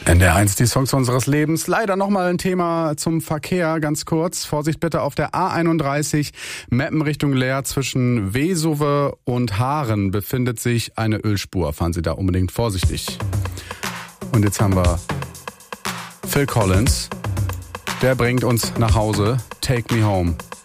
NDR1, die Songs unseres Lebens. Leider nochmal ein Thema zum Verkehr, ganz kurz. Vorsicht bitte auf der A31, Meppen Richtung Leer zwischen Vesuve und Haaren befindet sich eine Ölspur. Fahren Sie da unbedingt vorsichtig. Und jetzt haben wir Phil Collins. Der bringt uns nach Hause. Take Me Home.